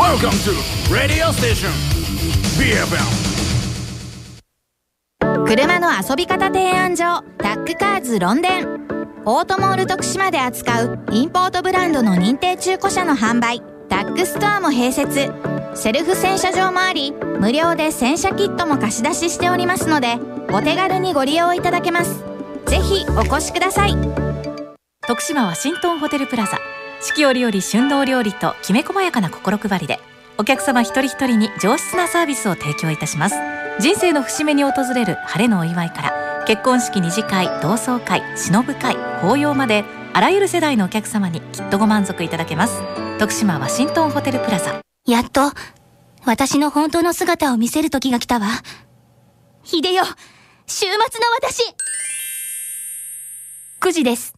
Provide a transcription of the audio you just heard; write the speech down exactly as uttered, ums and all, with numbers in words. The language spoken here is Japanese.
Welcome to Radio Station ビーエフエム。 車の遊び方提案所タックカーズロンデン。オートモール徳島で扱うインポートブランドの認定中古車の販売、タックストアも併設。セルフ洗車場もあり、無料で洗車キットも貸し出ししておりますので、お手軽にご利用いただけます。ぜひお越しください。 徳島ワシントンホテルプラザ、四季折々旬のお料理ときめ細やかな心配りで、お客様一人一人に上質なサービスを提供いたします。人生の節目に訪れる晴れのお祝いから、結婚式二次会、同窓会、偲ぶ会、法要まで、あらゆる世代のお客様にきっとご満足いただけます。徳島ワシントンホテルプラザ。 やっと私の本当の姿を見せる時が来たわ。秀よ、週末の私。くじです。